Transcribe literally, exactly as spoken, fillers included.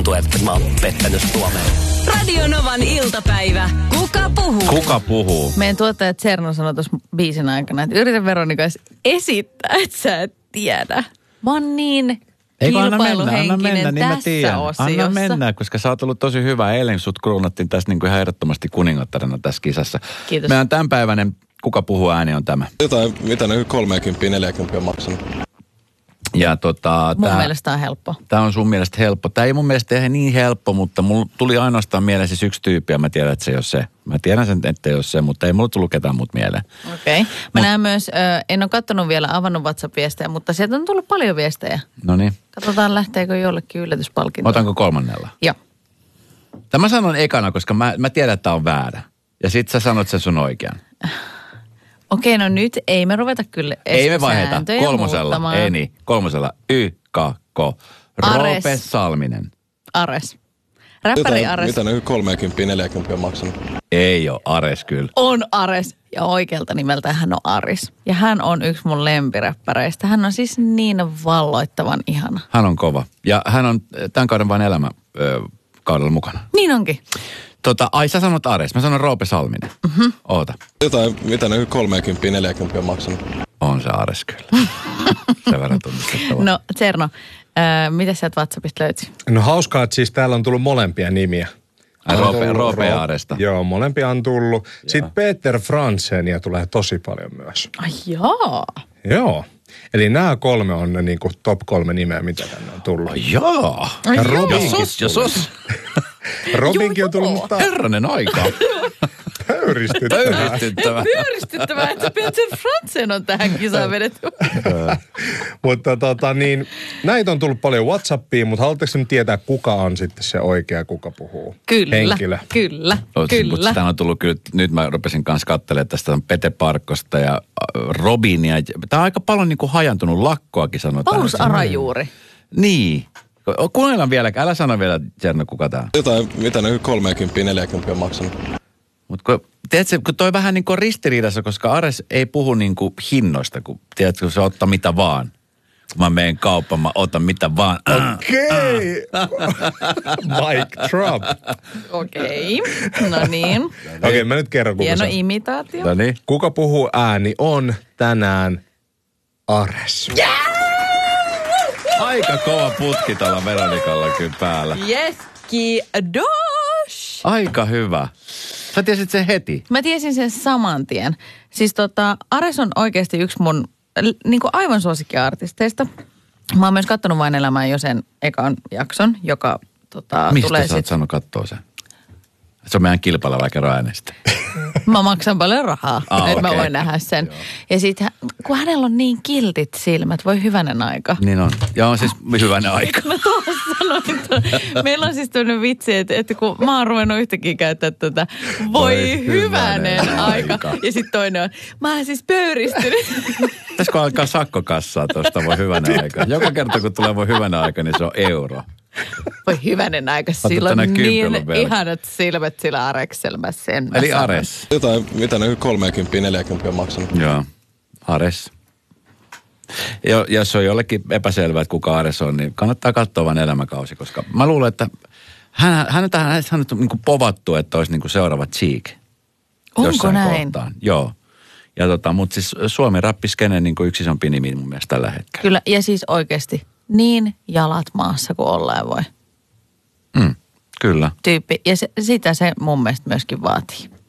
että mä oon pettänyt Suomeen. Radio Novan iltapäivä. Kuka puhuu? Kuka puhuu? Meidän tuottaja Tserno sanoi tuossa biisin aikana, että yritä Veronika esittää, että sä et tiedä. Mä oon niin Eikö anna mennä, anna kilpailuhenkinen mennä, niin mä tässä tiedän. osiossa. Anna mennä, koska sä oot ollut tosi hyvä. Eilen sut kruunattiin tässä niin kuin ihan ehdottomasti kuningattarena tässä kisassa. Kiitos. Meidän tämänpäiväinen Kuka puhuu ääni on tämä. Jotain, mitä ne kolmekymmentä neljäkymmentä on maksanut. Ja tota, Mun tää, mielestä on helppo. Tää on sun mielestä helppo. Tää ei mun mielestä ihan niin helppo, mutta mulla tuli ainoastaan mieleen siis yksi tyyppi ja mä tiedän, että se ei ole se. Mä tiedän sen, että ei ole se, mutta ei mulla tullut ketään muut mieleen. Okei. Okay. Mä Mut, näen myös, äh, en ole kattonut vielä avannut WhatsApp-viestejä, mutta sieltä on tullut paljon viestejä. No niin. Katsotaan, lähteekö jollekin yllätyspalkinto. Otanko kolmannella? Joo. Tämä sanon ekana, koska mä, mä tiedän, että tää on väärä. Ja sit sä sanot sen sun oikean. Okei, no nyt ei me ruveta kyllä Ei me vaiheta. Kolmosella. muuttamaan. Ei niin. Kolmosella. Y, K, K. Roope Ares. Salminen. Ares. Räppäri Jotain, Ares. mitä ne kolmekymmentä neljäkymmentä on maksanut. Ei ole Ares kyllä. On Ares. Ja oikealta nimeltään hän on Aris. Ja hän on yksi mun lempiräppäreistä. Hän on siis niin valloittavan ihana. Hän on kova. Ja hän on tämän kauden vain elämä ö, kaudella mukana. Niin onkin. Tota, ai sä sanot Ares. Mä sanon Roope Salminen. Mm-hmm. Oota. Jotain, mitä ne kolmekymmentä neljäkymmentä on maksanut. On se Ares kyllä. Sen verran tunnistettava. No Tserno, äh, mitä sieltä WhatsAppista löytyy? No hauskaa, että siis täällä on tullut molempia nimiä. Ai, On Roope, tullut Roope ja Ro- Aresta. Joo, molempia on tullut. Joo. Sitten Peter Franzenia tulee tosi paljon myös. Ai jaa. Joo. Eli nämä kolme on ne niinku top kolme nimeä, mitä tänne on tullut. Ai joo. Ai Ja joo. Robinkin Jos, jos, jos. Robinkin on tullut, joo. mutta Herranen aika. pöyristyttävää. Pöyristyttävä. Pyöristyttävää, että Peter Franzen on tähän kisaan vedetty. Mutta tota niin, näitä on tullut paljon WhatsAppiin, mutta haluatteko nyt tietää, kuka on sitten se oikea, kuka puhuu? Kyllä, Henkilö. kyllä, Mutta kyllä. sitä on tullut kyllä, nyt mä rupesin kanssa katselemaan tästä Pete Parkkosta ja äh, Robinia. Tämä on aika paljon niin kuin hajantunut lakkoakin sanotaan. Paulus Arajuuri. Niin. Kuunnellaan vielä, älä sano vielä, Tjerno, kuka tää on. Jotain, mitä ne kolmekymmentä neljäkymmentä on maksanut. Mutta tiedätkö, kun toi vähän niin kuin ristiriidassa, koska Ares ei puhu niin kuin hinnoista, kun tiedätkö, se ottaa mitä vaan. Kun mä menen kauppaan, mä otan mitä vaan. Okei. Mike Trump. Okei, no niin. Okei, okay, mä nyt kerron, kuka Hieno se on. imitaatio. No niin. Kuka puhuu ääni on tänään Ares. Aika kova putki tuolla Veronikalla kyllä päällä. Yes, kiitos. Aika hyvä. Sä tiesit sen heti. Mä tiesin sen saman tien. Siis tota, Ares on oikeasti yksi mun niin kuin aivan suosikkiartisteista. Mä oon myös kattonut Vain elämään jo sen ekan jakson, joka tota, Mistä tulee sä oot sit... saanut katsoa sen? Se on meidän kilpaileva kerran äänestä. Mä maksan paljon rahaa, Ah, että okei. mä voin nähdä sen. Joo. Ja sitten kun hänellä on niin kiltit silmät, voi hyvänen aika. Niin on. Ja on siis hyvänä aika. Mä tuossa sanoin, että meillä on siis tämmöinen vitsi, että, että kun mä oon ruvennut yhtäkkiä käyttää tätä, voi, Voi hyvänen hyvänen aika. aika. Ja sitten toinen on, mä oon siis pöyristynyt. Pitäisikö alkaa sakkokassaa tuosta voi hyvänä aika? Joka kerta kun tulee voi hyvänä aika, niin se on euro. Voi hyvänen aika, sillä tänään on kymppi niin ollut velka. ihanat silmät sillä Arekselma sen. mä Eli sanon. Ares. Jotain, mitä ne kolmekymmentä neljäkymmentä on maksanut. Joo. Ares. Jo, jos on jollekin epäselvää, että kuka Ares on, niin kannattaa katsoa vain elämäkausi, koska mä luulen, että hän, hän, hän, hän on niin kuin povattu, että olisi niin kuin seuraava Cheek. Onko jossain näin? Kohtaan. Joo. Ja tota, mutta siis Suomi rappiskenen niin kuin yksi isompi nimi mun mielestä tällä hetkellä. Kyllä, ja siis oikeasti niin jalat maassa kuin ollaan voi. Mm, kyllä. Tyyppi. Ja se, sitä se mun mielestä myöskin vaatii.